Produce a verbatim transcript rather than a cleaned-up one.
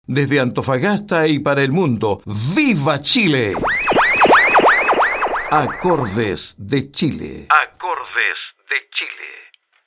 Desde Antofagasta y para el mundo, ¡viva Chile! Acordes de Chile. Acordes